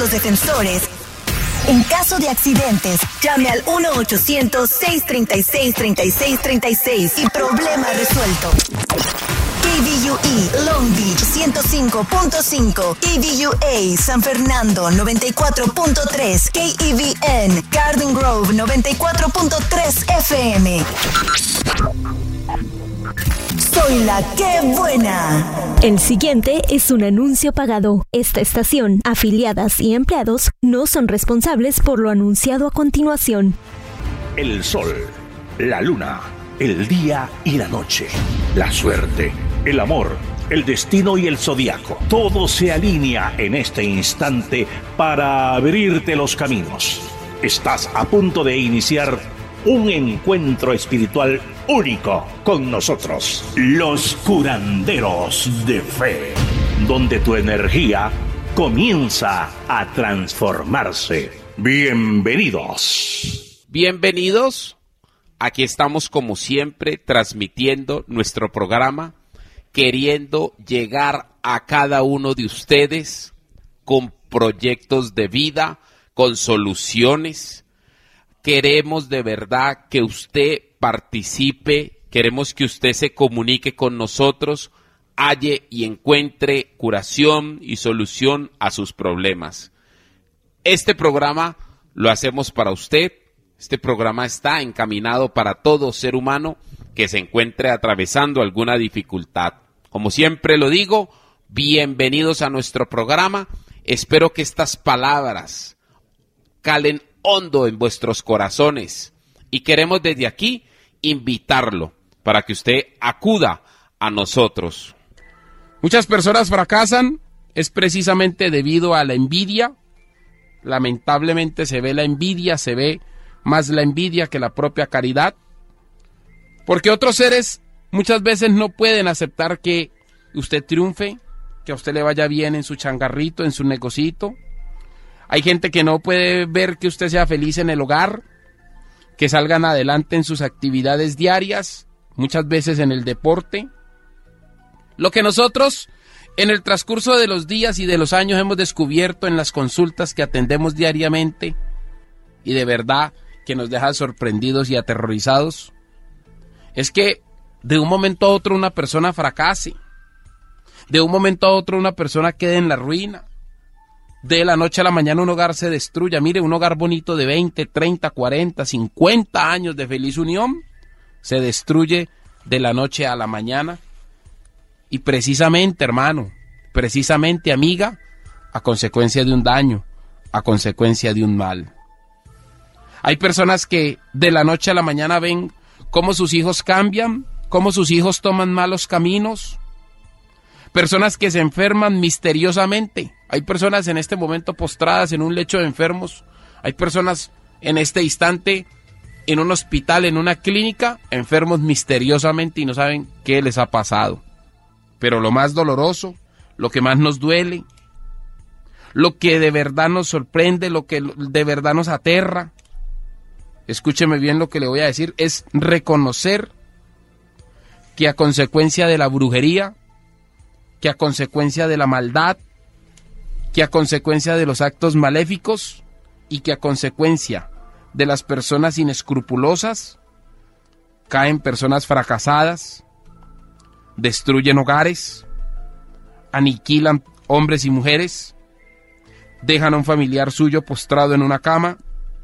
los defensores. En caso de accidentes, llame al 1-800-636-3636 y problema resuelto. KVUE Long Beach 105.5, KVUA San Fernando 94.3, KEVN Garden Grove 94.3 FM. Soy la que buena. El siguiente es un anuncio pagado. Esta estación, afiliadas y empleados no son responsables por lo anunciado a continuación. El sol, la luna, el día y la noche, la suerte, el amor, el destino y el zodiaco. Todo se alinea en este instante para abrirte los caminos. Estás a punto de iniciar un encuentro espiritual único con nosotros, los curanderos de fe, donde tu energía comienza a transformarse. Bienvenidos. Bienvenidos. Aquí estamos como siempre transmitiendo nuestro programa, queriendo llegar a cada uno de ustedes con proyectos de vida, con soluciones. Queremos de verdad que usted participe, queremos que usted se comunique con nosotros, halle y encuentre curación y solución a sus problemas. Este programa lo hacemos para usted. Este programa está encaminado para todo ser humano que se encuentre atravesando alguna dificultad. Como siempre lo digo, bienvenidos a nuestro programa. Espero que estas palabras calen hondo en vuestros corazones y queremos desde aquí invitarlo para que usted acuda a nosotros. Muchas personas fracasan, es precisamente debido a la envidia. Lamentablemente se ve la envidia, se ve más la envidia que la propia caridad, porque otros seres muchas veces no pueden aceptar que usted triunfe, que a usted le vaya bien en su changarrito, en su negocito. Hay gente que no puede ver que usted sea feliz en el hogar, que salgan adelante en sus actividades diarias, muchas veces en el deporte. Lo que nosotros en el transcurso de los días y de los años hemos descubierto en las consultas que atendemos diariamente, y de verdad que nos deja sorprendidos y aterrorizados, es que de un momento a otro una persona fracase, de un momento a otro una persona quede en la ruina, de la noche a la mañana un hogar se destruya. Mire, un hogar bonito de 20, 30, 40, 50 años de feliz unión se destruye de la noche a la mañana. Y precisamente, hermano, precisamente, amiga, a consecuencia de un daño, a consecuencia de un mal. Hay personas que de la noche a la mañana ven cómo sus hijos cambian, cómo sus hijos toman malos caminos. Personas que se enferman misteriosamente. Hay personas en este momento postradas en un lecho de enfermos. Hay personas en este instante en un hospital, en una clínica, enfermos misteriosamente y no saben qué les ha pasado. Pero lo más doloroso, lo que más nos duele, lo que de verdad nos sorprende, lo que de verdad nos aterra, escúcheme bien lo que le voy a decir, es reconocer que a consecuencia de la brujería, que a consecuencia de la maldad, que a consecuencia de los actos maléficos y que a consecuencia de las personas inescrupulosas, caen personas fracasadas, destruyen hogares, aniquilan hombres y mujeres, dejan a un familiar suyo postrado en una cama,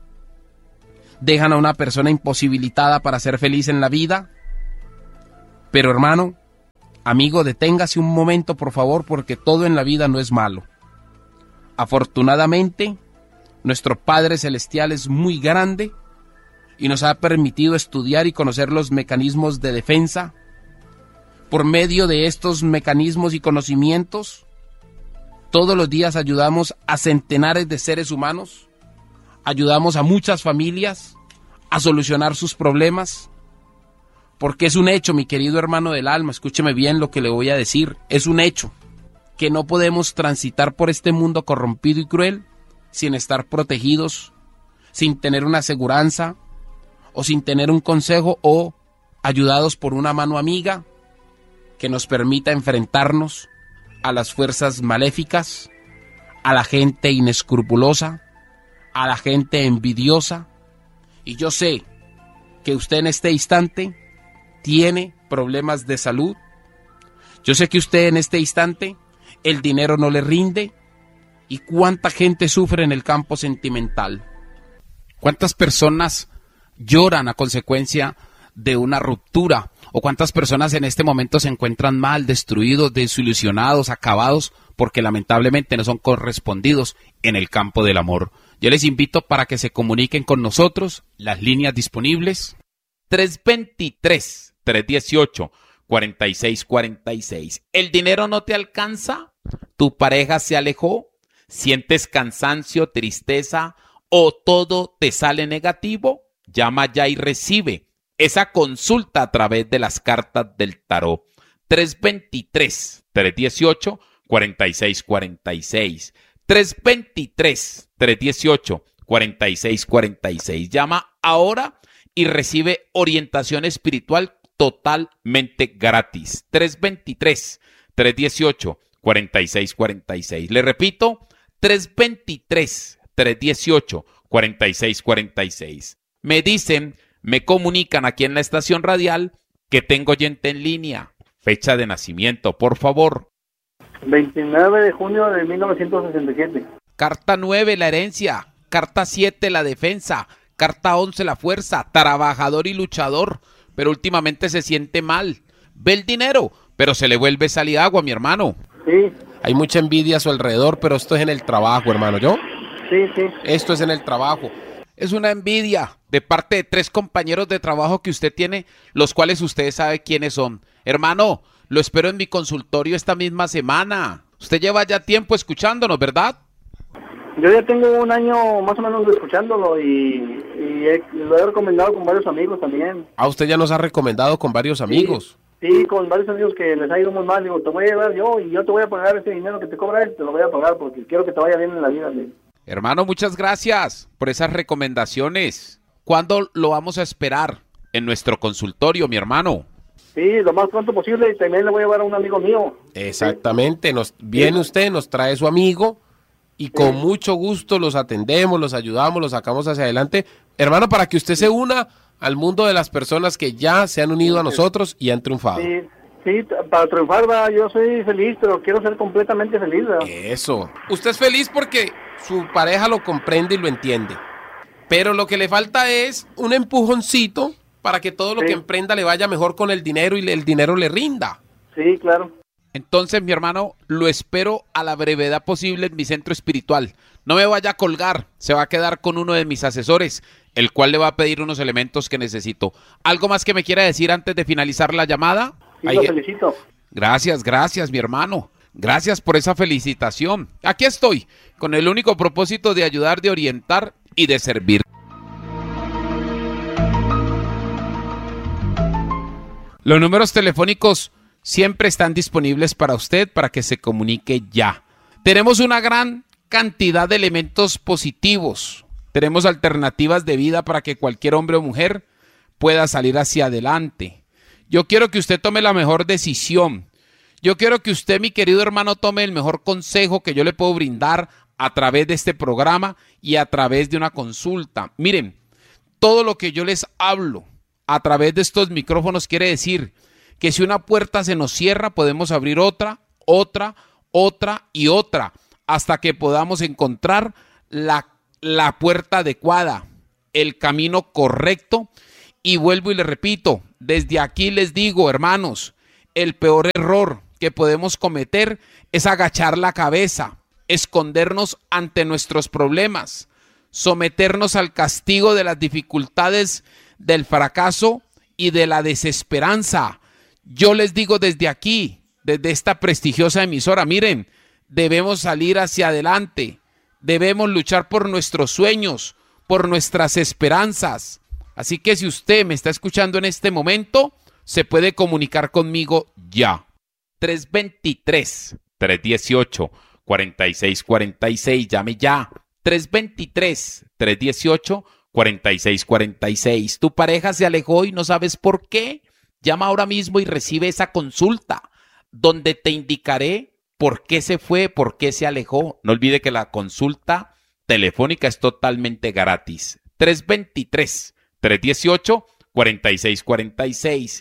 dejan a una persona imposibilitada para ser feliz en la vida. Pero hermano, amigo, deténgase un momento por favor, porque todo en la vida no es malo. Afortunadamente, nuestro Padre Celestial es muy grande y nos ha permitido estudiar y conocer los mecanismos de defensa. Por medio de estos mecanismos y conocimientos, todos los días ayudamos a centenares de seres humanos, ayudamos a muchas familias a solucionar sus problemas, porque es un hecho, mi querido hermano del alma, escúcheme bien lo que le voy a decir, es un hecho que no podemos transitar por este mundo corrompido y cruel sin estar protegidos, sin tener una aseguranza, o sin tener un consejo, o ayudados por una mano amiga que nos permita enfrentarnos a las fuerzas maléficas, a la gente inescrupulosa, a la gente envidiosa. Y yo sé que usted en este instante tiene problemas de salud. Yo sé que usted en este instante el dinero no le rinde. ¿Y cuánta gente sufre en el campo sentimental? ¿Cuántas personas lloran a consecuencia de una ruptura? ¿O cuántas personas en este momento se encuentran mal, destruidos, desilusionados, acabados, porque lamentablemente no son correspondidos en el campo del amor? Yo les invito para que se comuniquen con nosotros, las líneas disponibles. 323-318-4646. ¿El dinero no te alcanza? ¿Tu pareja se alejó? ¿Sientes cansancio, tristeza o todo te sale negativo? Llama ya y recibe esa consulta a través de las cartas del tarot. 323-318-4646. 323-318-4646. Llama ahora y recibe orientación espiritual totalmente gratis. 323-318-4646. Le repito, 323-318-4646. Me dicen, me comunican aquí en la estación radial que tengo oyente en línea. Fecha de nacimiento, por favor. 29 de junio de 1967. Carta 9, la herencia. Carta 7, la defensa. Carta 11, la fuerza. Trabajador y luchador, pero últimamente se siente mal. Ve el dinero, pero se le vuelve sal y agua, mi hermano. Sí. Hay mucha envidia a su alrededor, pero esto es en el trabajo, hermano. ¿Yo? Sí. Esto es en el trabajo. Es una envidia de parte de 3 compañeros de trabajo que usted tiene, los cuales usted sabe quiénes son. Hermano, lo espero en mi consultorio esta misma semana. Usted lleva ya tiempo escuchándonos, ¿verdad? Yo ya tengo un año más o menos escuchándolo y lo he recomendado con varios amigos también. Ah, usted ya nos ha recomendado con varios amigos. Sí, con varios amigos que les ha ido muy mal. Digo, te voy a llevar yo y yo te voy a pagar ese dinero que te cobra él, te lo voy a pagar porque quiero que te vaya bien en la vida. ¿Sí? Hermano, muchas gracias por esas recomendaciones. ¿Cuándo lo vamos a esperar en nuestro consultorio, mi hermano? Sí, lo más pronto posible y también le voy a llevar a un amigo mío. Exactamente, viene usted, nos trae su amigo y con mucho gusto los atendemos, los ayudamos, los sacamos hacia adelante. Hermano, para que usted se una al mundo de las personas que ya se han unido a nosotros y han triunfado. Sí, para triunfar, yo soy feliz, pero quiero ser completamente feliz. Eso. Usted es feliz porque su pareja lo comprende y lo entiende. Pero lo que le falta es un empujoncito para que todo lo que emprenda le vaya mejor con el dinero y el dinero le rinda. Sí, claro. Entonces, mi hermano, lo espero a la brevedad posible en mi centro espiritual. No me vaya a colgar, se va a quedar con uno de mis asesores, el cual le va a pedir unos elementos que necesito. ¿Algo más que me quiera decir antes de finalizar la llamada? Sí, lo felicito. Gracias, mi hermano. Gracias por esa felicitación. Aquí estoy, con el único propósito de ayudar, de orientar y de servir. Los números telefónicos siempre están disponibles para usted, para que se comunique ya. Tenemos una gran cantidad de elementos positivos. Tenemos alternativas de vida para que cualquier hombre o mujer pueda salir hacia adelante. Yo quiero que usted tome la mejor decisión. Yo quiero que usted, mi querido hermano, tome el mejor consejo que yo le puedo brindar a través de este programa y a través de una consulta. Miren, todo lo que yo les hablo a través de estos micrófonos quiere decir que si una puerta se nos cierra, podemos abrir otra y otra, hasta que podamos encontrar la puerta adecuada, el camino correcto. Y vuelvo y le repito, desde aquí les digo, hermanos, el peor error que podemos cometer es agachar la cabeza, escondernos ante nuestros problemas, someternos al castigo de las dificultades, del fracaso y de la desesperanza. Yo les digo desde aquí, desde esta prestigiosa emisora, miren, debemos salir hacia adelante, debemos luchar por nuestros sueños, por nuestras esperanzas. Así que si usted me está escuchando en este momento, se puede comunicar conmigo ya. 323-318-4646, llame ya. 323-318-4646. ¿Tu pareja se alejó y no sabes por qué? Llama ahora mismo y recibe esa consulta, donde te indicaré ¿Por qué se fue? ¿Por qué se alejó? No olvide que la consulta telefónica es totalmente gratis. 323-318-4646.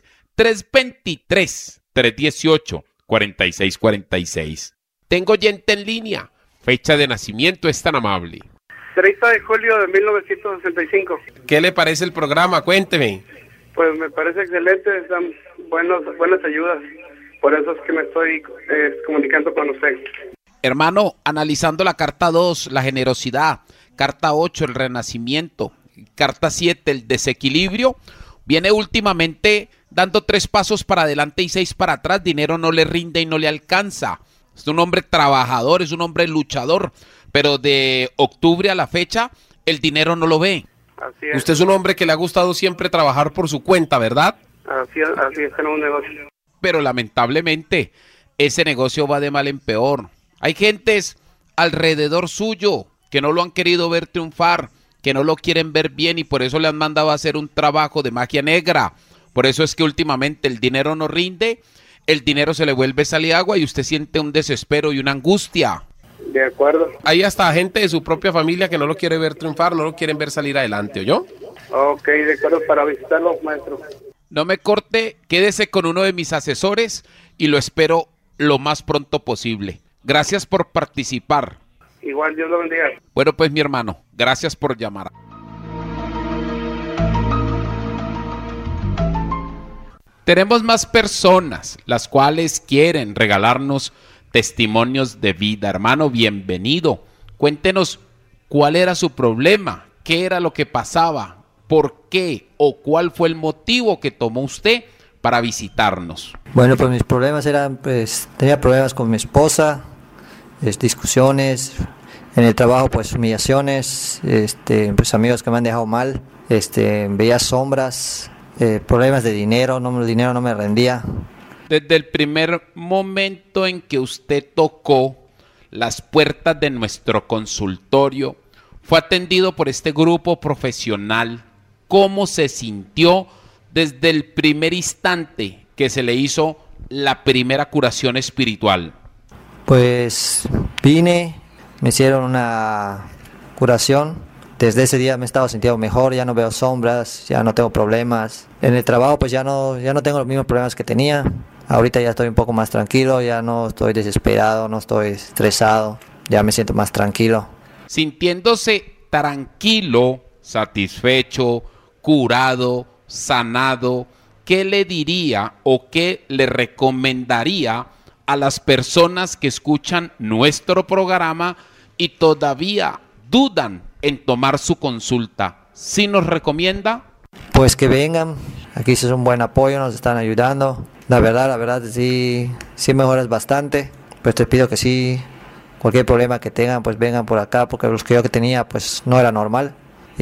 323-318-4646. Tengo oyente en línea. Fecha de nacimiento es tan amable. 30 de julio de 1965. ¿Qué le parece el programa? Cuénteme. Pues me parece excelente, están buenas ayudas. Por eso es que me estoy comunicando con usted. Hermano, analizando la carta 2, la generosidad, carta 8, el renacimiento, carta 7, el desequilibrio, viene últimamente dando 3 pasos para adelante y 6 para atrás, dinero no le rinde y no le alcanza. Es un hombre trabajador, es un hombre luchador, pero de octubre a la fecha el dinero no lo ve. Así es. Usted es un hombre que le ha gustado siempre trabajar por su cuenta, ¿verdad? Así es, en un negocio. Pero lamentablemente ese negocio va de mal en peor. Hay gentes alrededor suyo que no lo han querido ver triunfar, que no lo quieren ver bien y por eso le han mandado a hacer un trabajo de magia negra. Por eso es que últimamente el dinero no rinde, el dinero se le vuelve sal y agua y usted siente un desespero y una angustia. De acuerdo. Hay hasta gente de su propia familia que no lo quiere ver triunfar, no lo quieren ver salir adelante, ¿oyó? Ok, de acuerdo, para visitarlo, maestro. No me corte, quédese con uno de mis asesores y lo espero lo más pronto posible. Gracias por participar. Igual, Dios lo bendiga. Bueno, pues mi hermano, gracias por llamar. Tenemos más personas, las cuales quieren regalarnos testimonios de vida. Hermano, bienvenido. Cuéntenos cuál era su problema, qué era lo que pasaba, por qué o cuál fue el motivo que tomó usted para visitarnos. Bueno, pues mis problemas eran, tenía problemas con mi esposa, discusiones, en el trabajo pues humillaciones, pues amigos que me han dejado mal, veía sombras, problemas de dinero, el dinero no me rendía. Desde el primer momento en que usted tocó las puertas de nuestro consultorio, fue atendido por este grupo profesional, ¿cómo se sintió desde el primer instante que se le hizo la primera curación espiritual? Pues vine, me hicieron una curación. Desde ese día me he estado sintiendo mejor, ya no veo sombras, ya no tengo problemas. En el trabajo pues ya no tengo los mismos problemas que tenía. Ahorita ya estoy un poco más tranquilo, ya no estoy desesperado, no estoy estresado, ya me siento más tranquilo. Sintiéndose tranquilo, satisfecho, curado, sanado, ¿qué le diría o qué le recomendaría a las personas que escuchan nuestro programa y todavía dudan en tomar su consulta? ¿Sí nos recomienda? Pues que vengan, aquí es un buen apoyo, nos están ayudando. La verdad sí mejoras bastante. Pues te pido que sí, cualquier problema que tengan, pues vengan por acá, porque los que yo tenía pues no era normal.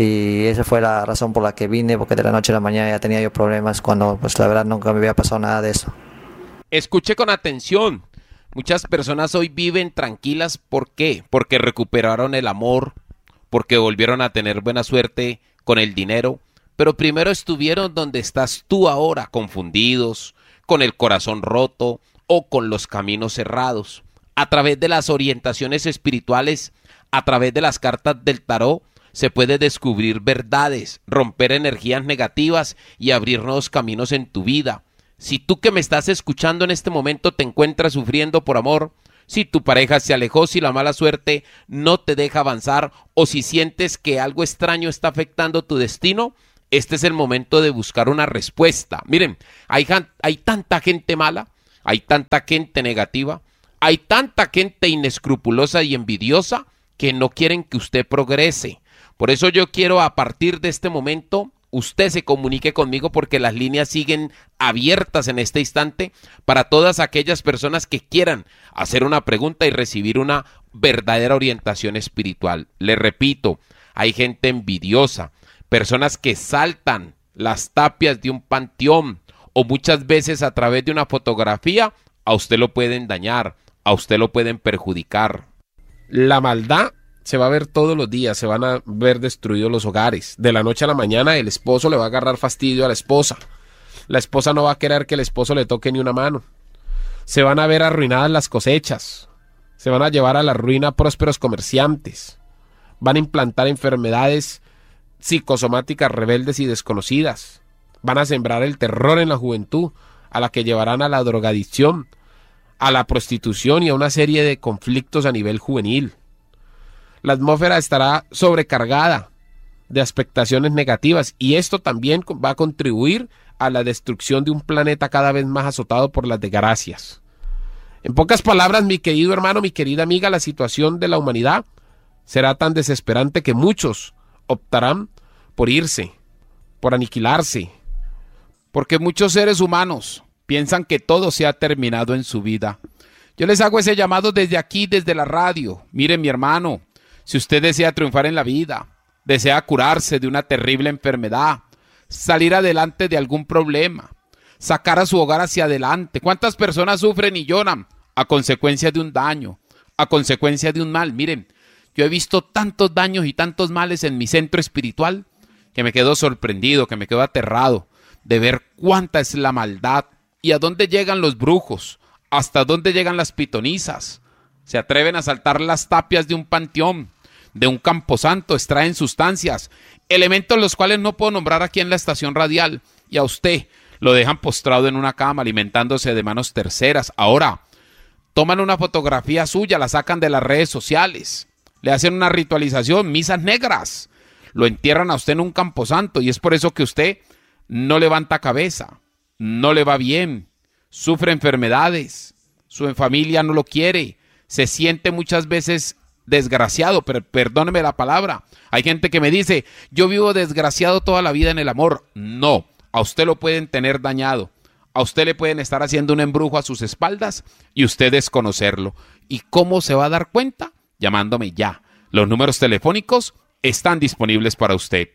Y esa fue la razón por la que vine, porque de la noche a la mañana ya tenía yo problemas cuando pues la verdad nunca me había pasado nada de eso. Escuche con atención. Muchas personas hoy viven tranquilas, ¿por qué? Porque recuperaron el amor, porque volvieron a tener buena suerte con el dinero, pero primero estuvieron donde estás tú ahora, confundidos, con el corazón roto o con los caminos cerrados. A través de las orientaciones espirituales, a través de las cartas del tarot, se puede descubrir verdades, romper energías negativas y abrir nuevos caminos en tu vida. Si tú que me estás escuchando en este momento te encuentras sufriendo por amor, si tu pareja se alejó, si la mala suerte no te deja avanzar o si sientes que algo extraño está afectando tu destino, este es el momento de buscar una respuesta. Miren, hay tanta gente mala, hay tanta gente negativa, hay tanta gente inescrupulosa y envidiosa que no quieren que usted progrese. Por eso yo quiero a partir de este momento usted se comunique conmigo porque las líneas siguen abiertas en este instante para todas aquellas personas que quieran hacer una pregunta y recibir una verdadera orientación espiritual. Le repito, hay gente envidiosa, personas que saltan las tapias de un panteón o muchas veces a través de una fotografía a usted lo pueden dañar, a usted lo pueden perjudicar. La maldad se va a ver todos los días, se van a ver destruidos los hogares. De la noche a la mañana el esposo le va a agarrar fastidio a la esposa. La esposa no va a querer que el esposo le toque ni una mano. Se van a ver arruinadas las cosechas. Se van a llevar a la ruina prósperos comerciantes. Van a implantar enfermedades psicosomáticas rebeldes y desconocidas. Van a sembrar el terror en la juventud, a la que llevarán a la drogadicción, a la prostitución y a una serie de conflictos a nivel juvenil. La atmósfera estará sobrecargada de expectaciones negativas y esto también va a contribuir a la destrucción de un planeta cada vez más azotado por las desgracias. En pocas palabras, mi querido hermano, mi querida amiga, la situación de la humanidad será tan desesperante que muchos optarán por irse, por aniquilarse, porque muchos seres humanos piensan que todo se ha terminado en su vida. Yo les hago ese llamado desde aquí, desde la radio. Miren, mi hermano, si usted desea triunfar en la vida, desea curarse de una terrible enfermedad, salir adelante de algún problema, sacar a su hogar hacia adelante. ¿Cuántas personas sufren y lloran a consecuencia de un daño, a consecuencia de un mal? Miren, yo he visto tantos daños y tantos males en mi centro espiritual que me quedo sorprendido, que me quedo aterrado de ver cuánta es la maldad y a dónde llegan los brujos, hasta dónde llegan las pitonisas. Se atreven a saltar las tapias de un panteón, de un camposanto, extraen sustancias, elementos los cuales no puedo nombrar aquí en la estación radial, y a usted lo dejan postrado en una cama alimentándose de manos terceras. Ahora, toman una fotografía suya, la sacan de las redes sociales, le hacen una ritualización, misas negras, lo entierran a usted en un camposanto y es por eso que usted no levanta cabeza, no le va bien, sufre enfermedades, su familia no lo quiere, se siente muchas veces desgraciado, pero perdóneme la palabra. Hay gente que me dice, yo vivo desgraciado toda la vida en el amor. No, a usted lo pueden tener dañado. A usted le pueden estar haciendo un embrujo a sus espaldas y usted desconocerlo. ¿Y cómo se va a dar cuenta? Llamándome ya. Los números telefónicos están disponibles para usted.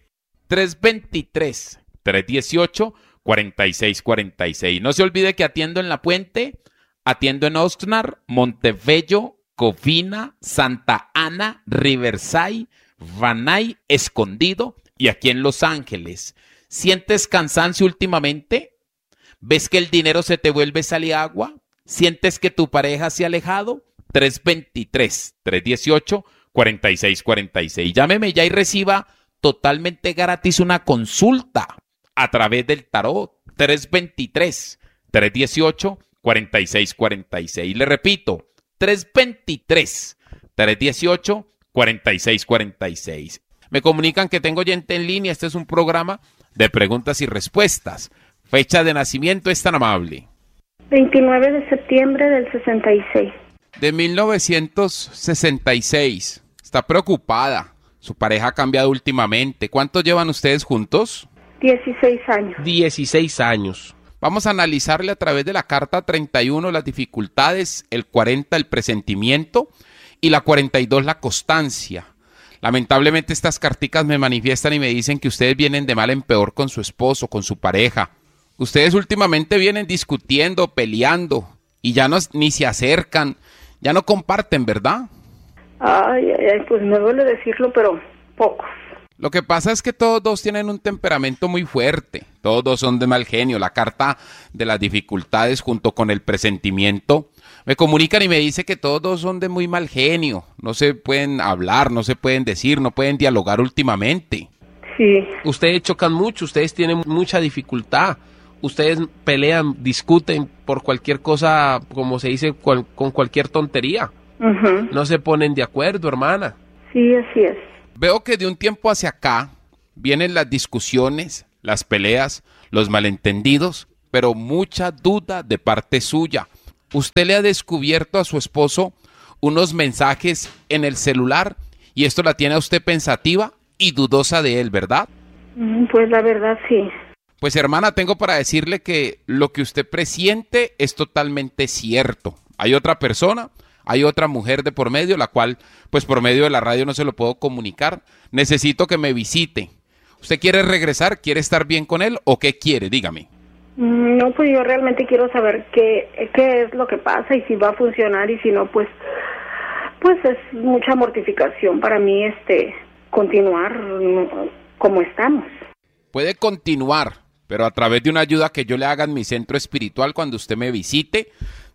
323-318-4646. No se olvide que atiendo en La Puente, atiendo en Oxnard, Montebello, Covina, Santa Ana, Riverside, Van Nuys, Escondido y aquí en Los Ángeles. ¿Sientes cansancio últimamente? ¿Ves que el dinero se te vuelve sal y agua? ¿Sientes que tu pareja se ha alejado? 323-318-4646. Llámeme ya y reciba totalmente gratis una consulta a través del tarot. 323-318-4646. Le repito, 323-318-4646. Me comunican que tengo oyente en línea. Este es un programa de preguntas y respuestas. Fecha de nacimiento es tan amable. 29 de septiembre del 66. De 1966. Está preocupada. Su pareja ha cambiado últimamente. ¿Cuánto llevan ustedes juntos? 16 años. 16 años. Vamos a analizarle a través de la carta 31 las dificultades, el 40 el presentimiento y la 42 la constancia. Lamentablemente estas carticas me manifiestan y me dicen que ustedes vienen de mal en peor con su esposo, con su pareja. Ustedes últimamente vienen discutiendo, peleando y ya ni se acercan, ya no comparten, ¿verdad? Ay, pues me duele decirlo, pero pocos. Lo que pasa es que todos dos tienen un temperamento muy fuerte, todos dos son de mal genio. La carta de las dificultades junto con el presentimiento me comunican y me dice que todos dos son de muy mal genio, no se pueden hablar, no se pueden decir, no pueden dialogar últimamente. Sí. Ustedes chocan mucho, ustedes tienen mucha dificultad, ustedes pelean, discuten por cualquier cosa, como se dice, con cualquier tontería. Uh-huh. No se ponen de acuerdo, hermana. Sí, así es. Veo que de un tiempo hacia acá vienen las discusiones, las peleas, los malentendidos, pero mucha duda de parte suya. Usted le ha descubierto a su esposo unos mensajes en el celular y esto la tiene a usted pensativa y dudosa de él, ¿verdad? Pues la verdad sí. Pues hermana, tengo para decirle que lo que usted presiente es totalmente cierto. Hay otra persona, hay otra mujer de por medio, la cual, pues por medio de la radio no se lo puedo comunicar. Necesito que me visite. ¿Usted quiere regresar? ¿Quiere estar bien con él o qué quiere? Dígame. No, pues yo realmente quiero saber qué es lo que pasa y si va a funcionar y si no, pues es mucha mortificación para mí continuar como estamos. Puede continuar, pero a través de una ayuda que yo le haga en mi centro espiritual cuando usted me visite,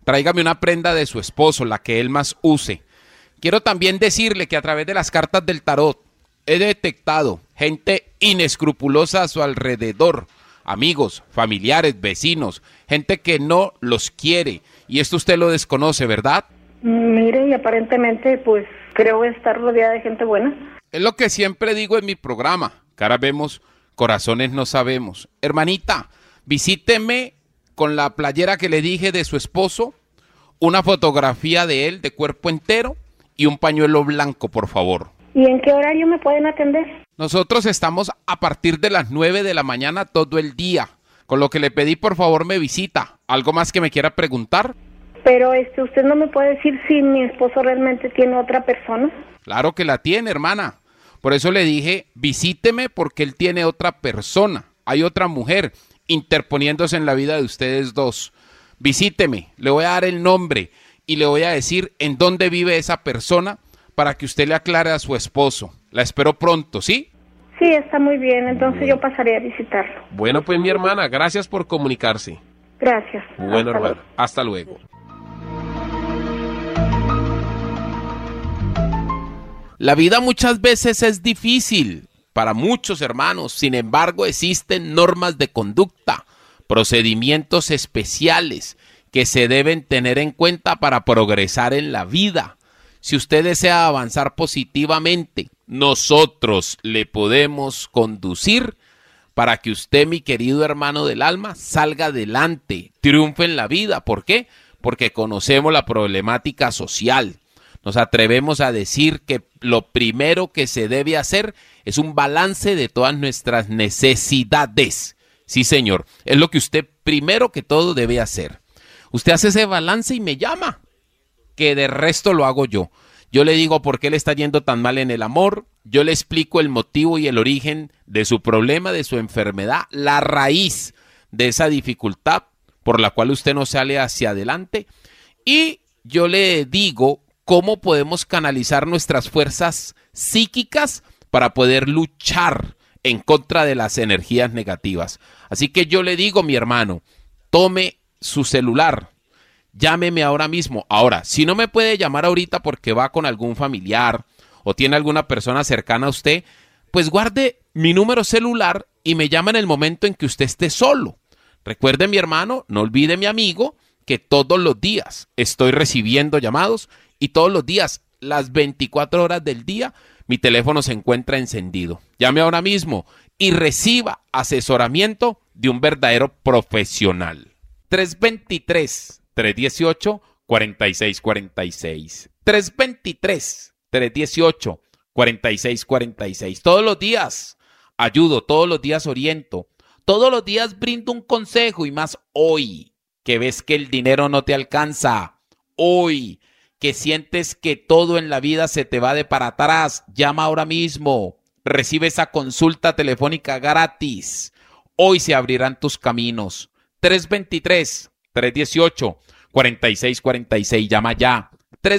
tráigame una prenda de su esposo, la que él más use. Quiero también decirle que a través de las cartas del tarot he detectado gente inescrupulosa a su alrededor, amigos, familiares, vecinos, gente que no los quiere. Y esto usted lo desconoce, ¿verdad? Mire, y aparentemente pues creo estar rodeada de gente buena. Es lo que siempre digo en mi programa. Caras vemos, corazones no sabemos. Hermanita, visíteme con la playera que le dije de su esposo, una fotografía de él de cuerpo entero y un pañuelo blanco, por favor. ¿Y en qué horario me pueden atender? Nosotros estamos a partir de las 9 de la mañana todo el día. Con lo que le pedí, por favor, me visita. ¿Algo más que me quiera preguntar? Pero usted no me puede decir si mi esposo realmente tiene otra persona. Claro que la tiene, hermana. Por eso le dije, visíteme porque él tiene otra persona. Hay otra mujer interponiéndose en la vida de ustedes dos. Visíteme, le voy a dar el nombre y le voy a decir en dónde vive esa persona para que usted le aclare a su esposo. La espero pronto, ¿sí? Sí, está muy bien, entonces yo pasaré a visitarlo. Bueno, pues mi hermana, gracias por comunicarse. Gracias. Bueno, hermano, hasta luego. La vida muchas veces es difícil para muchos hermanos, sin embargo existen normas de conducta, procedimientos especiales que se deben tener en cuenta para progresar en la vida. Si usted desea avanzar positivamente, nosotros le podemos conducir para que usted, mi querido hermano del alma, salga adelante, triunfe en la vida. ¿Por qué? Porque conocemos la problemática social. Nos atrevemos a decir que lo primero que se debe hacer es un balance de todas nuestras necesidades. Sí, señor, es lo que usted primero que todo debe hacer. Usted hace ese balance y me llama, que de resto lo hago yo. Yo le digo por qué le está yendo tan mal en el amor, yo le explico el motivo y el origen de su problema, de su enfermedad, la raíz de esa dificultad por la cual usted no sale hacia adelante, y yo le digo cómo podemos canalizar nuestras fuerzas psíquicas para poder luchar en contra de las energías negativas. Así que yo le digo, mi hermano, tome su celular, llámeme ahora mismo. Ahora, si no me puede llamar ahorita porque va con algún familiar o tiene alguna persona cercana a usted, pues guarde mi número celular y me llama en el momento en que usted esté solo. Recuerde, mi hermano, no olvide, mi amigo, que todos los días estoy recibiendo llamados y todos los días, las 24 horas del día, mi teléfono se encuentra encendido. Llame ahora mismo y reciba asesoramiento de un verdadero profesional. 323-318-4646. 323-318-4646. Todos los días ayudo, todos los días oriento, todos los días brindo un consejo, y más hoy, que ves que el dinero no te alcanza. Hoy, que sientes que todo en la vida se te va de para atrás, llama ahora mismo. Recibe esa consulta telefónica gratis. Hoy se abrirán tus caminos. 323-318-4646. Llama ya.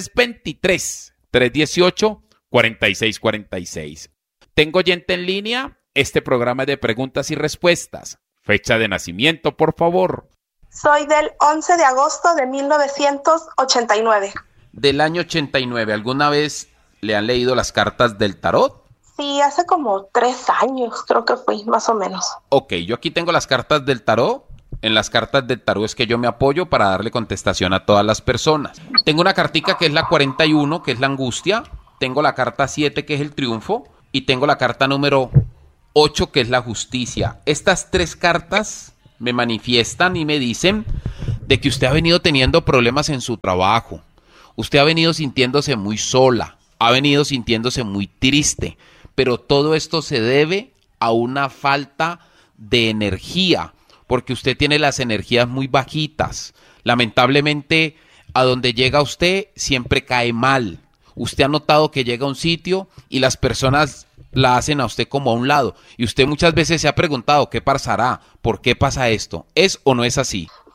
323-318-4646. Tengo oyente en línea. Este programa es de preguntas y respuestas. Fecha de nacimiento, por favor. Soy del 11 de agosto de 1989. Del año 89. ¿Alguna vez le han leído las cartas del tarot? Sí, hace como 3 años creo que fui, más o menos. Ok, yo aquí tengo las cartas del tarot. En las cartas del tarot es que yo me apoyo para darle contestación a todas las personas. Tengo una cartica que es la 41, que es la angustia. Tengo la carta 7, que es el triunfo. Y tengo la carta número 8, que es la justicia. Estas 3 cartas me manifiestan y me dicen de que usted ha venido teniendo problemas en su trabajo. Usted ha venido sintiéndose muy sola. Ha venido sintiéndose muy triste. Pero todo esto se debe a una falta de energía, porque usted tiene las energías muy bajitas. Lamentablemente, a donde llega usted siempre cae mal. Usted ha notado que llega a un sitio y las personas la hacen a usted como a un lado. Y usted muchas veces se ha preguntado, ¿qué pasará? ¿Por qué pasa esto? ¿Es o no es así?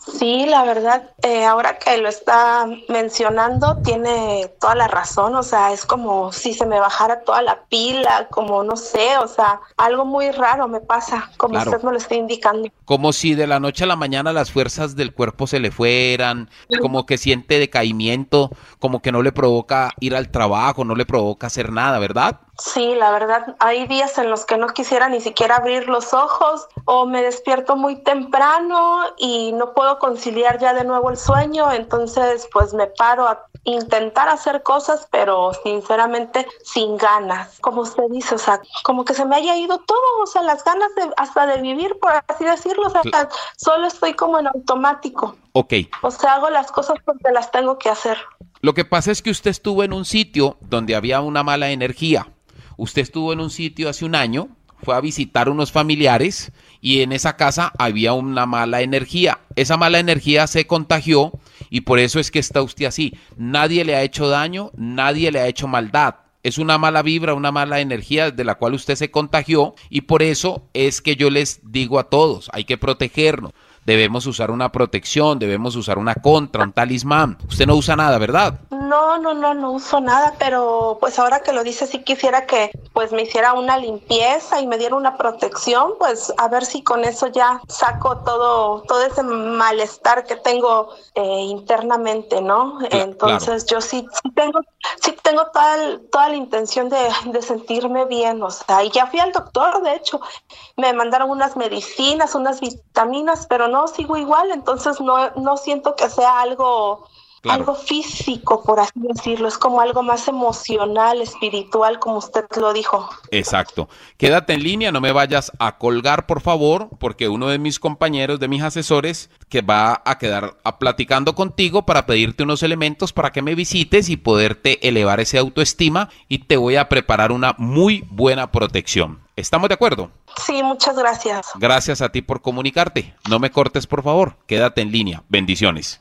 Sí, la verdad, ahora que lo está mencionando, tiene toda la razón, o sea, es como si se me bajara toda la pila, como no sé, o sea, algo muy raro me pasa, como Claro. usted me lo está indicando. Como si de la noche a la mañana las fuerzas del cuerpo se le fueran, como que siente decaimiento, como que no le provoca ir al trabajo, no le provoca hacer nada, ¿verdad? Sí, la verdad, hay días en los que no quisiera ni siquiera abrir los ojos o me despierto muy temprano y no puedo conciliar ya de nuevo el sueño, entonces pues me paro a intentar hacer cosas, pero sinceramente sin ganas. Como usted dice, o sea, como que se me haya ido todo, o sea, las ganas hasta de vivir, por así decirlo, o sea, solo estoy como en automático. Ok. O sea, hago las cosas porque las tengo que hacer. Lo que pasa es que usted estuvo en un sitio donde había una mala energía. Usted estuvo en un sitio hace un año, fue a visitar unos familiares y en esa casa había una mala energía. Esa mala energía se contagió y por eso es que está usted así. Nadie le ha hecho daño, nadie le ha hecho maldad. Es una mala vibra, una mala energía de la cual usted se contagió y por eso es que yo les digo a todos, hay que protegernos. Debemos usar una protección, debemos usar una contra, un talismán. Usted no usa nada, ¿verdad? No uso nada, pero pues ahora que lo dice, sí quisiera que pues me hiciera una limpieza y me diera una protección, pues a ver si con eso ya saco todo ese malestar que tengo internamente, ¿no? Entonces claro. Yo sí tengo toda la intención de sentirme bien, o sea, y ya fui al doctor, de hecho, me mandaron unas medicinas, unas vitaminas, pero no sigo igual, entonces no siento que sea algo físico, por así decirlo, es como algo más emocional, espiritual, como usted lo dijo. Exacto. Quédate en línea, no me vayas a colgar, por favor, porque uno de mis compañeros, de mis asesores, que va a quedar platicando contigo para pedirte unos elementos para que me visites y poderte elevar ese autoestima y te voy a preparar una muy buena protección. ¿Estamos de acuerdo? Sí, muchas gracias. Gracias a ti por comunicarte. No me cortes, por favor. Quédate en línea. Bendiciones.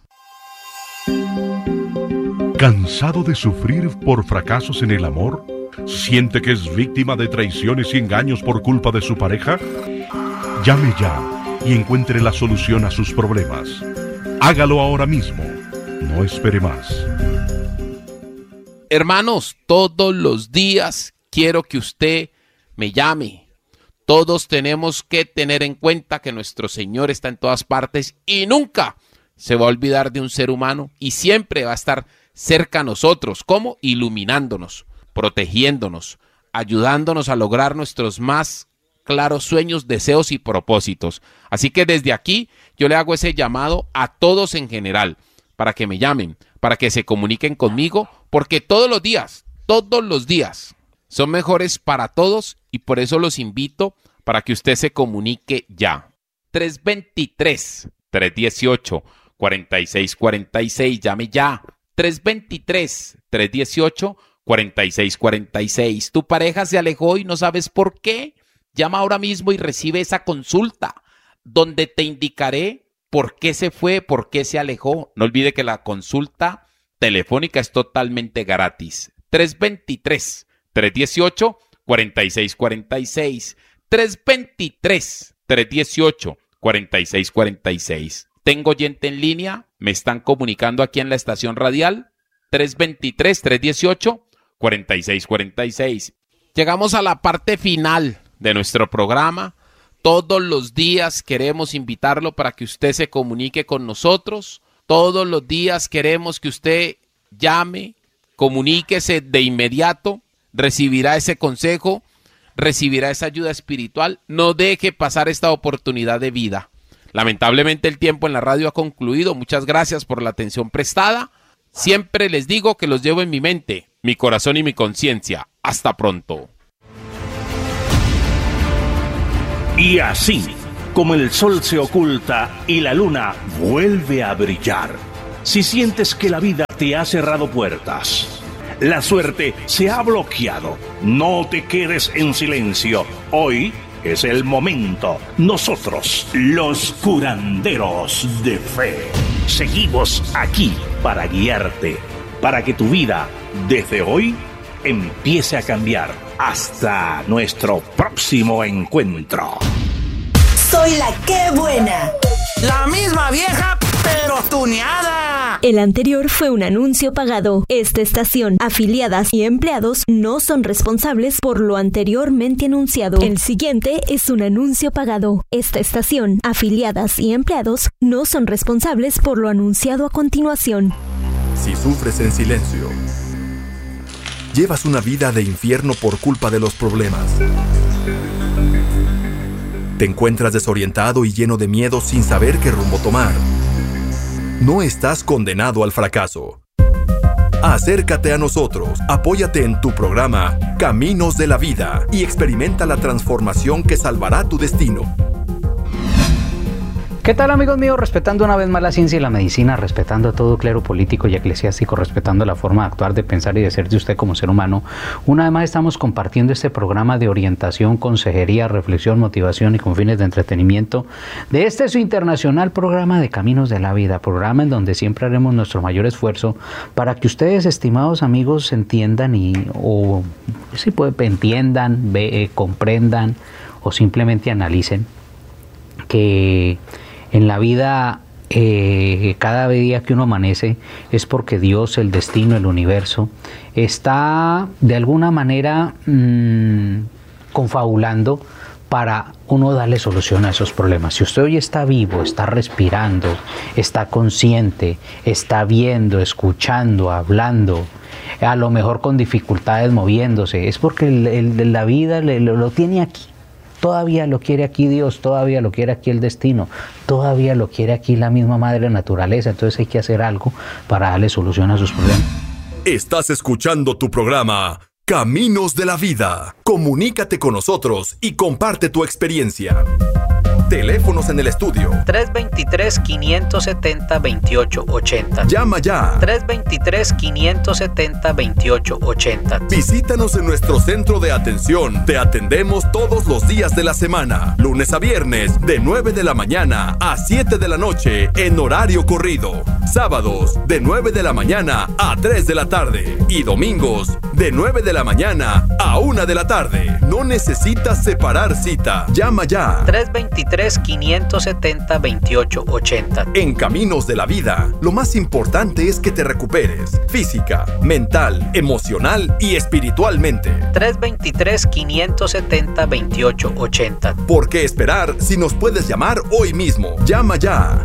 ¿Cansado de sufrir por fracasos en el amor? ¿Siente que es víctima de traiciones y engaños por culpa de su pareja? Llame ya y encuentre la solución a sus problemas. Hágalo ahora mismo. No espere más. Hermanos, todos los días quiero que usted me llame. Todos tenemos que tener en cuenta que nuestro Señor está en todas partes y nunca se va a olvidar de un ser humano y siempre va a estar cerca a nosotros, como iluminándonos, protegiéndonos, ayudándonos a lograr nuestros más claros sueños, deseos y propósitos. Así que desde aquí yo le hago ese llamado a todos en general, para que me llamen, para que se comuniquen conmigo, porque todos los días son mejores para todos y por eso los invito para que usted se comunique ya. 323-318-4646, llame ya. 323-318-4646. Tu pareja se alejó y no sabes por qué. Llama ahora mismo y recibe esa consulta donde te indicaré por qué se fue, por qué se alejó. No olvide que la consulta telefónica es totalmente gratis. 323-318-4646. 323-318-4646. Tengo oyente en línea, me están comunicando aquí en la estación radial, 323-318-4646. Llegamos a la parte final de nuestro programa. Todos los días queremos invitarlo para que usted se comunique con nosotros. Todos los días queremos que usted llame, comuníquese de inmediato, recibirá ese consejo, recibirá esa ayuda espiritual. No deje pasar esta oportunidad de vida. Lamentablemente el tiempo en la radio ha concluido. Muchas gracias por la atención prestada. Siempre les digo que los llevo en mi mente, mi corazón y mi conciencia. Hasta pronto. Y así, como el sol se oculta y la luna vuelve a brillar, si sientes que la vida te ha cerrado puertas, la suerte se ha bloqueado, no te quedes en silencio. Hoy es el momento. Nosotros, los curanderos de fe, seguimos aquí para guiarte, para que tu vida, desde hoy, empiece a cambiar. Hasta nuestro próximo encuentro. Soy la que buena. La misma vieja pero tuneada. El anterior fue un anuncio pagado. Esta estación, afiliadas y empleados no son responsables por lo anteriormente anunciado. El siguiente es un anuncio pagado. Esta estación, afiliadas y empleados no son responsables por lo anunciado a continuación. Si sufres en silencio, llevas una vida de infierno por culpa de los problemas. Te encuentras desorientado y lleno de miedo sin saber qué rumbo tomar. No estás condenado al fracaso. Acércate a nosotros, apóyate en tu programa Caminos de la Vida y experimenta la transformación que salvará tu destino. ¿Qué tal, amigos míos? Respetando una vez más la ciencia y la medicina, respetando a todo clero político y eclesiástico, respetando la forma de actuar, de pensar y de ser de usted como ser humano. Una vez más estamos compartiendo este programa de orientación, consejería, reflexión, motivación y con fines de entretenimiento de este su internacional programa de Caminos de la Vida, programa en donde siempre haremos nuestro mayor esfuerzo para que ustedes, estimados amigos, entiendan comprendan o simplemente analicen que en la vida, cada día que uno amanece es porque Dios, el destino, el universo, está de alguna manera confabulando para uno darle solución a esos problemas. Si usted hoy está vivo, está respirando, está consciente, está viendo, escuchando, hablando, a lo mejor con dificultades moviéndose, es porque la vida lo tiene aquí. Todavía lo quiere aquí Dios, todavía lo quiere aquí el destino, todavía lo quiere aquí la misma madre naturaleza. Entonces hay que hacer algo para darle solución a sus problemas. Estás escuchando tu programa Caminos de la Vida. Comunícate con nosotros y comparte tu experiencia. Teléfonos en el estudio. 323-570-2880. Llama ya. 323-570-2880. Visítanos en nuestro centro de atención. Te atendemos todos los días de la semana. Lunes a viernes, de 9 de la mañana a 7 de la noche, en horario corrido. Sábados, de 9 de la mañana a 3 de la tarde. Y domingos, de 9 de la mañana a 1 de la tarde. No necesitas separar cita. Llama ya. 323-570-2880. En Caminos de la Vida, lo más importante es que te recuperes física, mental, emocional y espiritualmente. 323-570-2880. ¿Por qué esperar si nos puedes llamar hoy mismo? Llama ya.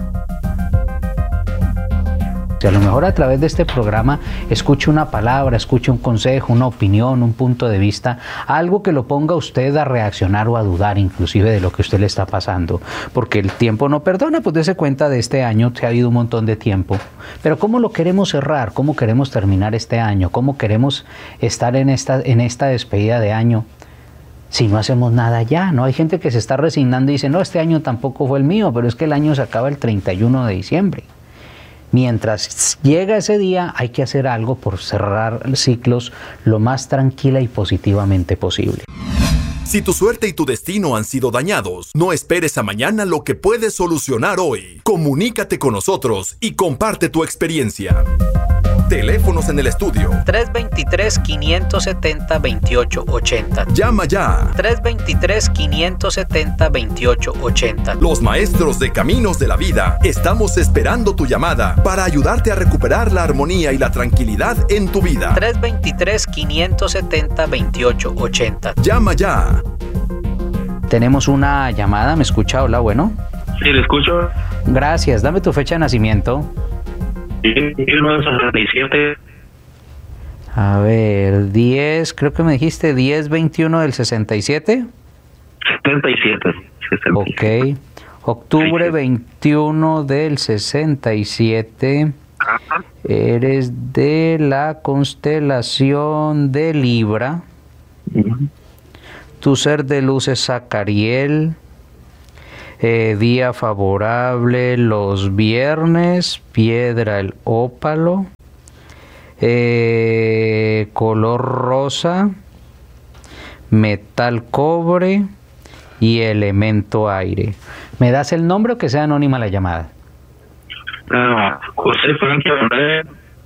A lo mejor a través de este programa escuche una palabra, escuche un consejo, una opinión, un punto de vista, algo que lo ponga a usted a reaccionar o a dudar inclusive de lo que a usted le está pasando, porque el tiempo no perdona. Pues dése cuenta, de este año se ha ido un montón de tiempo, pero ¿cómo lo queremos cerrar? ¿Cómo queremos terminar este año? ¿Cómo queremos estar en esta despedida de año si no hacemos nada ya? ¿No? Hay gente que se está resignando y dice, no, este año tampoco fue el mío, pero es que el año se acaba el 31 de diciembre. Mientras llega ese día, hay que hacer algo por cerrar ciclos lo más tranquila y positivamente posible. Si tu suerte y tu destino han sido dañados, no esperes a mañana lo que puedes solucionar hoy. Comunícate con nosotros y comparte tu experiencia. Teléfonos en el estudio. 323-570-2880. Llama ya. 323-570-2880. Los maestros de Caminos de la Vida estamos esperando tu llamada para ayudarte a recuperar la armonía y la tranquilidad en tu vida. 323-570-2880. Llama ya. Tenemos una llamada, ¿me escucha? Hola, bueno. Sí, le escucho. Gracias, dame tu fecha de nacimiento. 1967. A ver, 10, creo que me dijiste 10-21 del 67. 77. Ok. Octubre 21 del 67. Ajá. Eres de la constelación de Libra. Tu ser de luz es Zacariel. Día favorable los viernes, piedra el ópalo, color rosa, metal cobre y elemento aire. ¿Me das el nombre o que sea anónima la llamada? José Francia Vendré.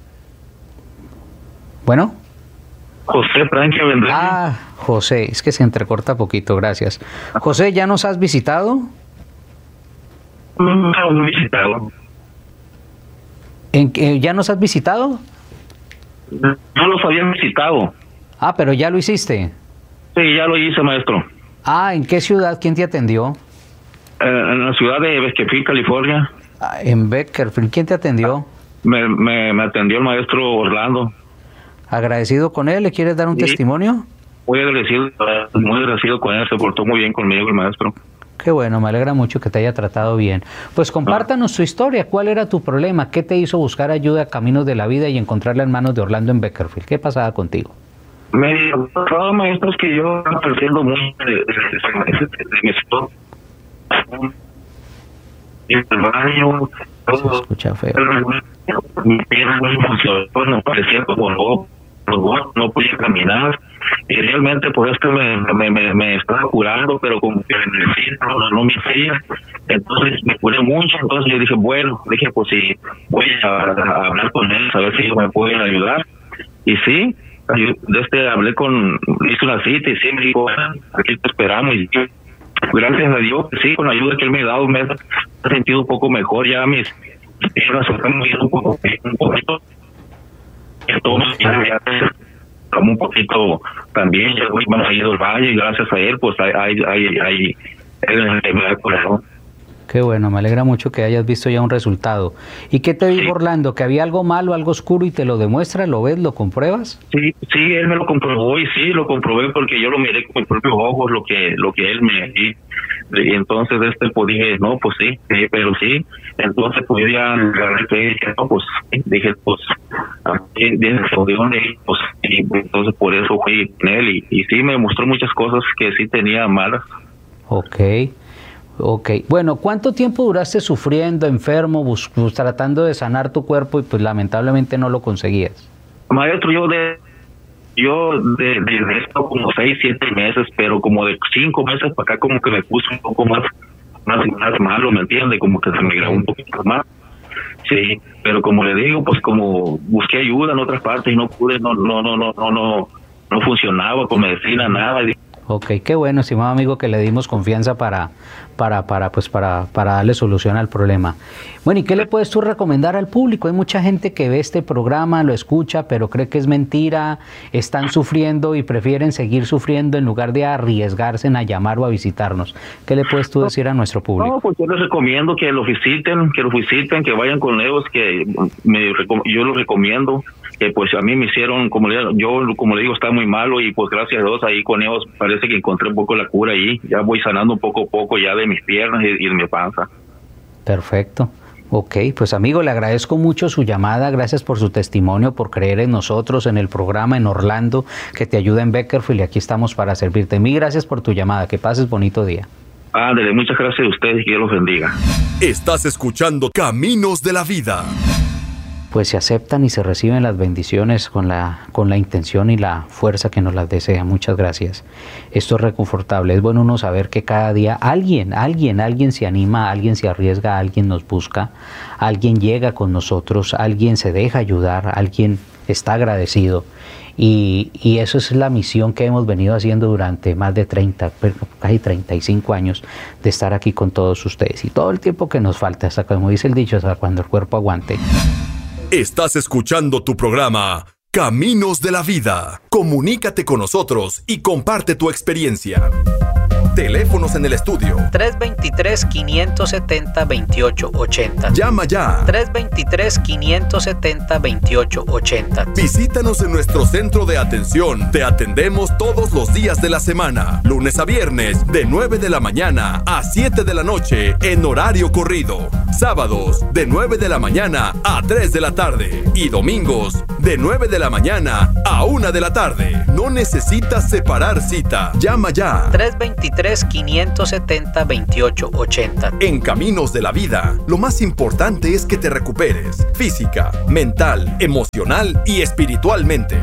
Bueno. José Francia Vendré. Ah, José, es que se entrecorta poquito, gracias. José, ¿ya nos has visitado? No, visitado. ¿Ya nos has visitado? No los había visitado. Ah, pero ya lo hiciste. Sí, ya lo hice, maestro. Ah, ¿en qué ciudad? ¿Quién te atendió? En la ciudad de Bakersfield, California. Ah, en Bakersfield. ¿Quién te atendió? Me atendió el maestro Orlando. ¿Agradecido con él? ¿Le quieres dar un testimonio? Muy agradecido con él. Se portó muy bien conmigo el maestro. Qué bueno, me alegra mucho que te haya tratado bien. Pues compártanos tu historia. ¿Cuál era tu problema? ¿Qué te hizo buscar ayuda a Caminos de la Vida y encontrarla en manos de Orlando en Bakersfield? ¿Qué pasaba contigo? Me pasaba, maestro, es que yo estaba perdiendo mucho de mi esposo. En el baño, todo. Se escucha feo. Mi pierna no parecía como lobo, no podía caminar. Y realmente por esto me estaba curando, pero como que en el fin no me hacía. Entonces me curé mucho. Entonces yo dije, pues sí, voy a hablar con él, a ver si ellos me pueden ayudar. Y sí, hablé hice una cita y sí me dijo, aquí te esperamos. Y gracias a Dios, sí, con la ayuda que él me ha dado, me he sentido un poco mejor. Ya mis piernas se están moviendo un poquito. Entonces ya como un poquito también, ya hemos ido al valle y gracias a él, pues él me ha curado. Qué bueno, me alegra mucho que hayas visto ya un resultado. ¿Y qué te dijo Orlando? ¿Que había algo malo, algo oscuro y te lo demuestra? ¿Lo ves, lo compruebas? Sí, él me lo comprobó y sí, lo comprobé porque yo lo miré con mis propios ojos, lo que él me... Y entonces pues dije, no, pues sí, pero sí. Entonces pues yo ya dije, no, pues dije, pues y entonces por eso fui con él y sí me mostró muchas cosas que sí tenía malas. Ok. Bueno, ¿cuánto tiempo duraste sufriendo, enfermo, tratando de sanar tu cuerpo y pues lamentablemente no lo conseguías? Maestro, yo de esto como 6, 7 meses, pero como de 5 meses para acá como que me puse un poco más malo, ¿me entiende? Como que se me grabó un poquito más. Sí, pero como le digo, pues como busqué ayuda en otras partes y no pude, no funcionaba con medicina, nada. Ok, qué bueno, estimado amigo, que le dimos confianza para darle solución al problema. Bueno, ¿y qué le puedes tú recomendar al público? Hay mucha gente que ve este programa, lo escucha, pero cree que es mentira, están sufriendo y prefieren seguir sufriendo en lugar de arriesgarse en a llamar o a visitarnos. ¿Qué le puedes tú decir a nuestro público? No, pues yo les recomiendo que lo visiten, que vayan con ellos, que yo los recomiendo, que pues a mí me hicieron, como le digo, está muy malo y pues gracias a Dios ahí con ellos parece que encontré un poco la cura ahí, ya voy sanando poco a poco ya de mis piernas y de mi panza. Perfecto. Ok, pues amigo, le agradezco mucho su llamada, gracias por su testimonio, por creer en nosotros, en el programa, en Orlando, que te ayuda en Bakersfield y aquí estamos para servirte. Mil gracias por tu llamada, que pases bonito día. Ándale, muchas gracias a ustedes y que Dios los bendiga. Estás escuchando Caminos de la Vida. Pues se aceptan y se reciben las bendiciones con la intención y la fuerza que nos las desea. Muchas gracias. Esto es reconfortable. Es bueno uno saber que cada día alguien se anima, alguien se arriesga, alguien nos busca, alguien llega con nosotros, alguien se deja ayudar, alguien está agradecido. Y eso es la misión que hemos venido haciendo durante más de casi 35 años de estar aquí con todos ustedes. Y todo el tiempo que nos falta, hasta como dice el dicho, hasta cuando el cuerpo aguante. Estás escuchando tu programa Caminos de la Vida. Comunícate con nosotros y comparte tu experiencia. Teléfonos en el estudio. 323-570-2880. Llama ya. 323-570-2880. Visítanos en nuestro centro de atención. Te atendemos todos los días de la semana. Lunes a viernes, de 9 de la mañana a 7 de la noche, en horario corrido. Sábados, de 9 de la mañana a 3 de la tarde. Y domingos, de 9 de la mañana a 1 de la tarde. No necesitas separar cita. Llama ya. 323-570-2880. En Caminos de la Vida, lo más importante es que te recuperes física, mental, emocional y espiritualmente.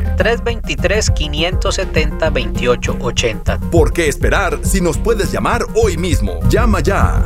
323-570-2880. ¿Por qué esperar si nos puedes llamar hoy mismo? Llama ya.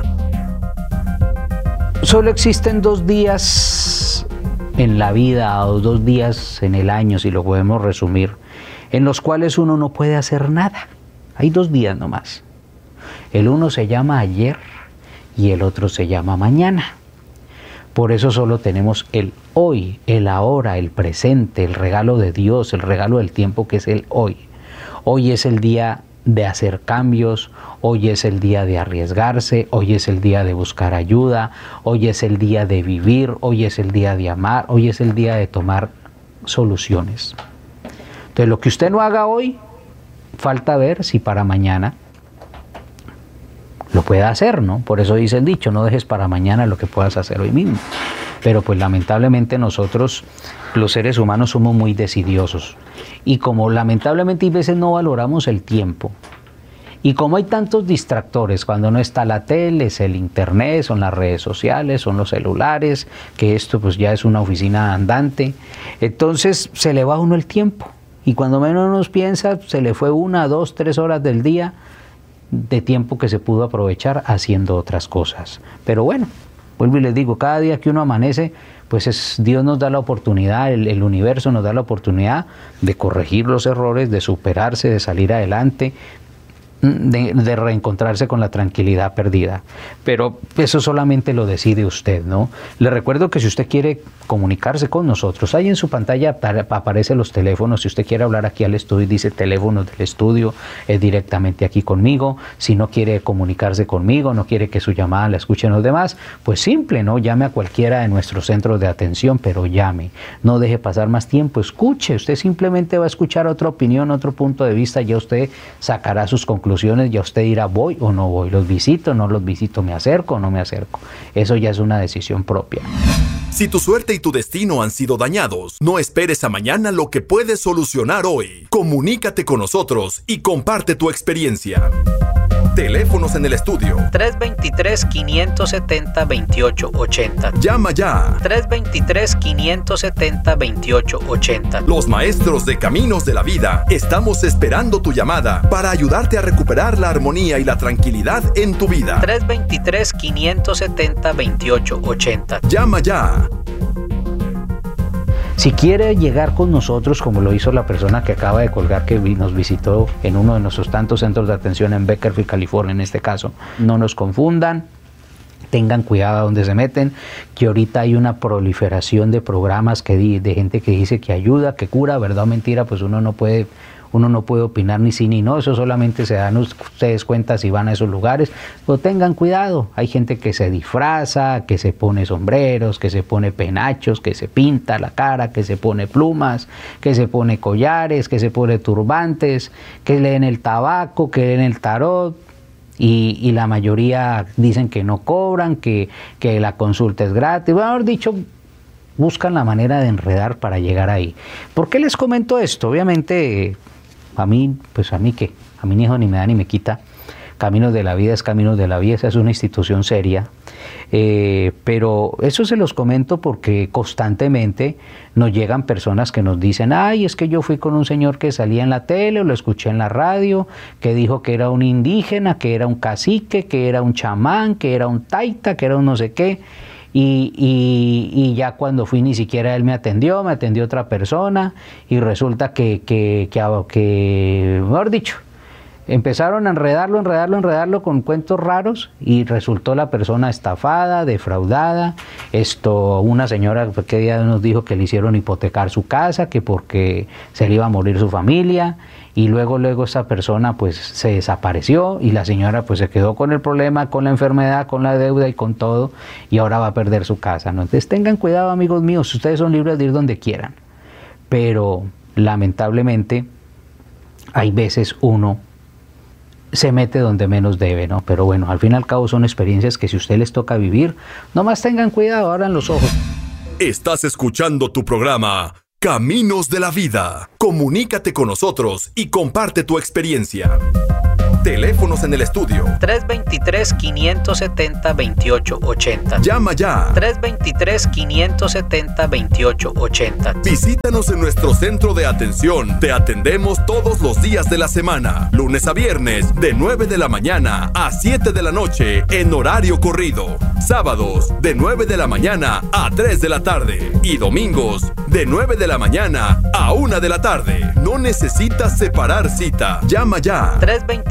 Solo existen 2 días en la vida o 2 días en el año, si lo podemos resumir, en los cuales uno no puede hacer nada. Hay 2 días nomás. El uno se llama ayer y el otro se llama mañana. Por eso solo tenemos el hoy, el ahora, el presente, el regalo de Dios, el regalo del tiempo que es el hoy. Hoy es el día de hacer cambios, hoy es el día de arriesgarse, hoy es el día de buscar ayuda, hoy es el día de vivir, hoy es el día de amar, hoy es el día de tomar soluciones. Entonces, lo que usted no haga hoy, falta ver si para mañana lo puede hacer, ¿no? Por eso dice el dicho, no dejes para mañana lo que puedas hacer hoy mismo. Pero pues lamentablemente nosotros, los seres humanos, somos muy decidiosos. Y como lamentablemente a veces no valoramos el tiempo, y como hay tantos distractores, cuando no está la tele, es el internet, son las redes sociales, son los celulares, que esto pues ya es una oficina andante, entonces se le va a uno el tiempo. Y cuando menos nos piensa, se le fue 1, 2, 3 horas del día de tiempo que se pudo aprovechar haciendo otras cosas. Pero bueno, vuelvo y les digo, cada día que uno amanece, pues Dios nos da la oportunidad, el universo nos da la oportunidad de corregir los errores, de superarse, de salir adelante, de reencontrarse con la tranquilidad perdida. Pero eso solamente lo decide usted, ¿no? Le recuerdo que si usted quiere comunicarse con nosotros, ahí en su pantalla aparecen los teléfonos. Si usted quiere hablar aquí al estudio, dice teléfonos del estudio, es directamente aquí conmigo. Si no quiere comunicarse conmigo, no quiere que su llamada la escuchen los demás, pues simple, ¿no? Llame a cualquiera de nuestros centros de atención, pero llame, no deje pasar más tiempo, escuche. Usted simplemente va a escuchar otra opinión, otro punto de vista, ya usted sacará sus conclusiones, ya usted dirá voy o no voy, los visito, no los visito, me acerco o no me acerco. Eso ya es una decisión propia. Si tu suerte y tu destino han sido dañados, no esperes a mañana lo que puedes solucionar hoy. Comunícate con nosotros y comparte tu experiencia. Teléfonos en el estudio. 323-570-2880. Llama ya. 323-570-2880. Los maestros de Caminos de la Vida estamos esperando tu llamada para ayudarte a recuperar la armonía y la tranquilidad en tu vida. 323-570-2880. Llama ya. Si quiere llegar con nosotros, como lo hizo la persona que acaba de colgar, que nos visitó en uno de nuestros tantos centros de atención en Bakersfield, California, en este caso, no nos confundan, tengan cuidado a donde se meten, que ahorita hay una proliferación de programas de gente que dice que ayuda, que cura, verdad o mentira, pues uno no puede opinar ni sí ni no, eso solamente se dan ustedes cuenta si van a esos lugares, pero tengan cuidado, hay gente que se disfraza, que se pone sombreros, que se pone penachos, que se pinta la cara, que se pone plumas, que se pone collares, que se pone turbantes, que leen el tabaco, que leen el tarot, y la mayoría dicen que no cobran, que la consulta es gratis, bueno, haber dicho, buscan la manera de enredar para llegar ahí. ¿Por qué les comento esto? Obviamente, a mí qué, a mí ni hijo ni me da ni me quita. Caminos de la Vida es Caminos de la Vida, esa es una institución seria. Pero eso se los comento porque constantemente nos llegan personas que nos dicen, ay, es que yo fui con un señor que salía en la tele o lo escuché en la radio, que dijo que era un indígena, que era un cacique, que era un chamán, que era un taita, que era un no sé qué. Y ya cuando fui ni siquiera él me atendió otra persona y resulta que mejor dicho, empezaron a enredarlo con cuentos raros y resultó la persona estafada, defraudada. Una señora que día nos dijo que le hicieron hipotecar su casa, que porque se le iba a morir su familia. Y luego esa persona pues se desapareció y la señora pues se quedó con el problema, con la enfermedad, con la deuda y con todo, y ahora va a perder su casa, ¿no? Entonces tengan cuidado, amigos míos, ustedes son libres de ir donde quieran, pero lamentablemente hay veces uno se mete donde menos debe, ¿no? Pero bueno, al fin y al cabo son experiencias que si a usted les toca vivir, nomás tengan cuidado, abran los ojos. Estás escuchando tu programa Caminos de la Vida. Comunícate con nosotros y comparte tu experiencia. Teléfonos en el estudio. 323-570-2880. Llama ya. 323-570-2880. Visítanos en nuestro centro de atención. Te atendemos todos los días de la semana, lunes a viernes, de 9 de la mañana a 7 de la noche, en horario corrido. Sábados de 9 de la mañana a 3 de la tarde. Y domingos de 9 de la mañana a 1 de la tarde. No necesitas separar cita. Llama ya.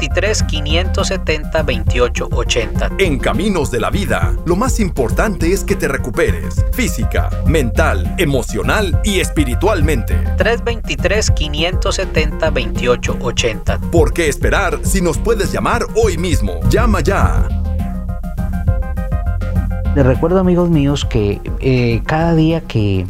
323-570-2880. En Caminos de la Vida, lo más importante es que te recuperes física, mental, emocional y espiritualmente. 323-570-2880. ¿Por qué esperar si nos puedes llamar hoy mismo? Llama ya. Les recuerdo, amigos míos, que cada día que,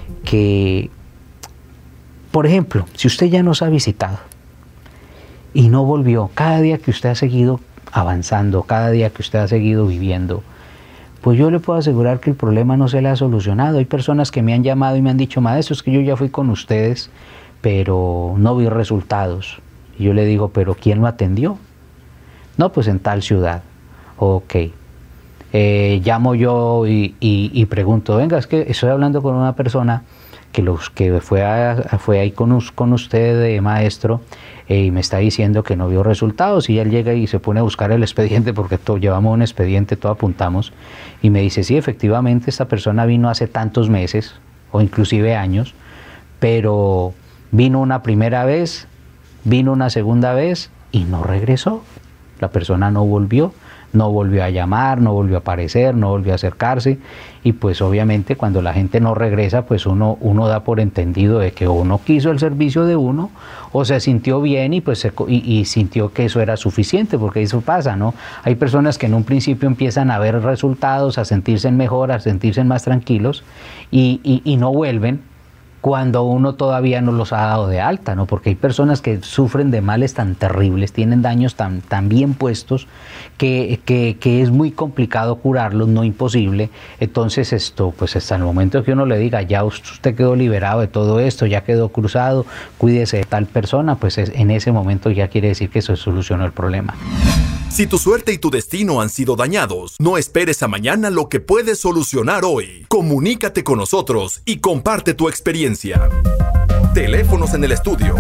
por ejemplo, si usted ya nos ha visitado y no volvió, cada día que usted ha seguido avanzando, cada día que usted ha seguido viviendo, pues yo le puedo asegurar que el problema no se le ha solucionado. Hay personas que me han llamado y me han dicho: maestro, es que yo ya fui con ustedes, pero no vi resultados. Y yo le digo: ¿pero quién lo atendió? No, pues en tal ciudad. Ok. Llamo yo y pregunto: venga, es que estoy hablando con una persona que fue ahí con usted, maestro, y me está diciendo que no vio resultados. Y él llega y se pone a buscar el expediente, porque llevamos un expediente, todo apuntamos, y me dice: sí, efectivamente, esta persona vino hace tantos meses, o inclusive años, pero vino una primera vez, vino una segunda vez y no regresó. La persona no volvió a llamar, no volvió a aparecer, no volvió a acercarse. Y pues obviamente cuando la gente no regresa, pues uno da por entendido de que o no quiso el servicio de uno, o se sintió bien y pues y sintió que eso era suficiente, porque eso pasa, ¿no? Hay personas que en un principio empiezan a ver resultados, a sentirse mejor, a sentirse más tranquilos, y no vuelven cuando uno todavía no los ha dado de alta, ¿no? Porque hay personas que sufren de males tan terribles, tienen daños tan bien puestos, que es muy complicado curarlos, no imposible. Entonces pues hasta el momento que uno le diga: ya usted quedó liberado de todo esto, ya quedó cruzado, cuídese de tal persona, pues en ese momento ya quiere decir que se solucionó el problema. Si tu suerte y tu destino han sido dañados, no esperes a mañana lo que puedes solucionar hoy. Comunícate con nosotros y comparte tu experiencia. Teléfonos en el estudio: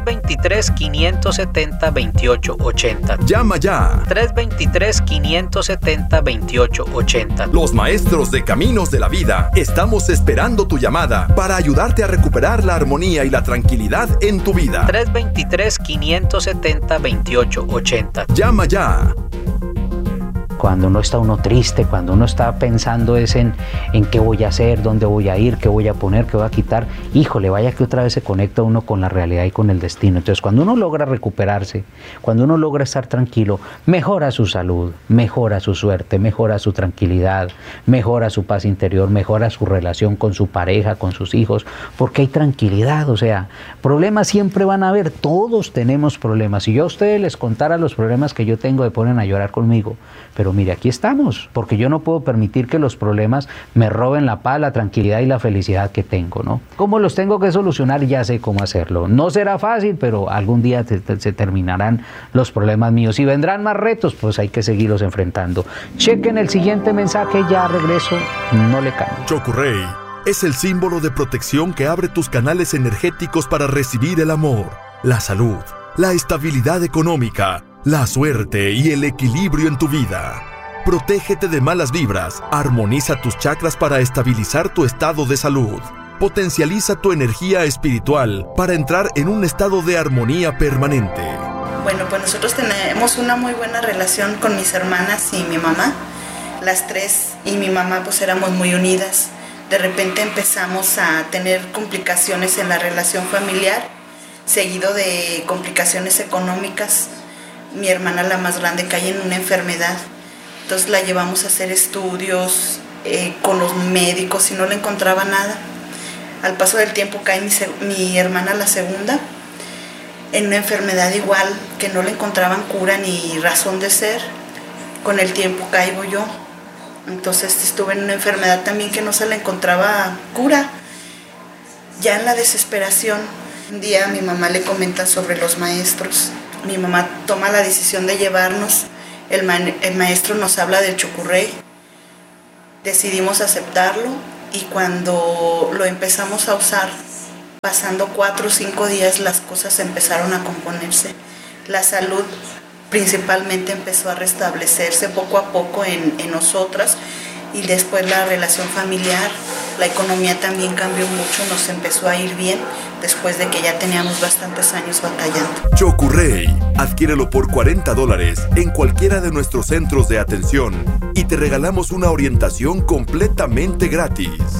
323-570-2880. Llama ya. 323-570-2880. Los maestros de Caminos de la Vida estamos esperando tu llamada para ayudarte a recuperar la armonía y la tranquilidad en tu vida. 323-570-2880. Llama ya. Cuando no está uno triste, cuando uno está pensando es en qué voy a hacer, dónde voy a ir, qué voy a poner, qué voy a quitar, híjole, vaya que otra vez se conecta uno con la realidad y con el destino. Entonces, cuando uno logra recuperarse, cuando uno logra estar tranquilo, mejora su salud, mejora su suerte, mejora su tranquilidad, mejora su paz interior, mejora su relación con su pareja, con sus hijos, porque hay tranquilidad. O sea, problemas siempre van a haber, todos tenemos problemas. Si yo a ustedes les contara los problemas que yo tengo, me ponen a llorar conmigo. Pero mire, aquí estamos, porque yo no puedo permitir que los problemas me roben la paz, la tranquilidad y la felicidad que tengo, ¿no? ¿Cómo los tengo que solucionar? Ya sé cómo hacerlo. No será fácil, pero algún día se terminarán los problemas míos. Y vendrán más retos, pues hay que seguirlos enfrentando. Chequen el siguiente mensaje, ya regreso, no le cambio. Chokurey es el símbolo de protección que abre tus canales energéticos para recibir el amor, la salud, la estabilidad económica, la suerte y el equilibrio en tu vida. Protégete de malas vibras, armoniza tus chakras para estabilizar tu estado de salud. Potencializa tu energía espiritual para entrar en un estado de armonía permanente. Bueno, pues nosotros tenemos una muy buena relación con mis hermanas y mi mamá. Las tres y mi mamá pues éramos muy unidas. De repente empezamos a tener complicaciones en la relación familiar, seguido de complicaciones económicas. Mi hermana, la más grande, cae en una enfermedad. Entonces la llevamos a hacer estudios con los médicos y no le encontraba nada. Al paso del tiempo cae mi hermana, la segunda, en una enfermedad igual, que no le encontraban cura ni razón de ser. Con el tiempo caigo yo. Entonces estuve en una enfermedad también que no se le encontraba cura. Ya en la desesperación, un día a mi mamá le comentan sobre los maestros. Mi mamá toma la decisión de llevarnos. El maestro nos habla del Chokurey. Decidimos aceptarlo y cuando lo empezamos a usar, pasando 4 o 5 días, las cosas empezaron a componerse. La salud principalmente empezó a restablecerse poco a poco en nosotras, y después la relación familiar, la economía también cambió mucho, nos empezó a ir bien después de que ya teníamos bastantes años batallando. Chocurrey, adquiérelo por $40 en cualquiera de nuestros centros de atención y te regalamos una orientación completamente gratis.